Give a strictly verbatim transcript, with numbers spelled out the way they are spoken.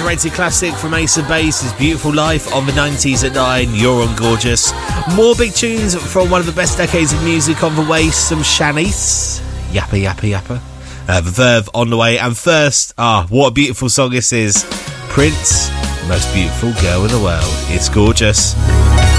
underrated classic from Ace of Base is Beautiful Life on the nineties at nine. You're on Gorgeous. More big tunes from one of the best decades of music on the way. Some Shanice. Yappa, yappa, yappa. Uh, the Verve on the way. And first, ah, what a beautiful song this is. Prince, most beautiful girl in the world. It's Gorgeous.